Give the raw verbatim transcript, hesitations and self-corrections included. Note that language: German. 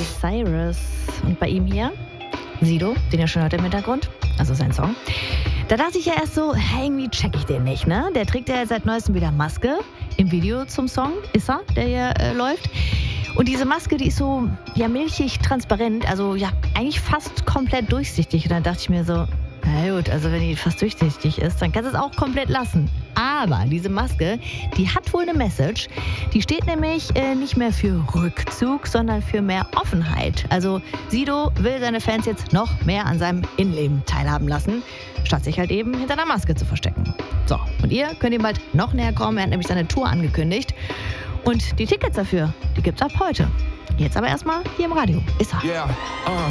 Cyrus. Und bei ihm hier Sido, den ihr schon hört im Hintergrund, also sein Song. Da dachte ich ja erst so, hey, irgendwie check ich den nicht, ne? Der trägt ja seit neuestem wieder Maske. Im Video zum Song ist er, der hier äh, läuft. Und diese Maske, die ist so, ja, milchig transparent, also ja, eigentlich fast komplett durchsichtig. Und dann dachte ich mir so, na gut, also wenn die fast durchsichtig ist, dann kannst du es auch komplett lassen. Aber diese Maske, die hat wohl eine Message. Die steht nämlich äh, nicht mehr für Rückzug, sondern für mehr Offenheit. Also Sido will seine Fans jetzt noch mehr an seinem Innenleben teilhaben lassen, statt sich halt eben hinter einer Maske zu verstecken. So, und ihr könnt ihm bald noch näher kommen. Er hat nämlich seine Tour angekündigt. Und die Tickets dafür, die gibt's ab heute. Jetzt aber erstmal hier im Radio. Ist er. Yeah, uh.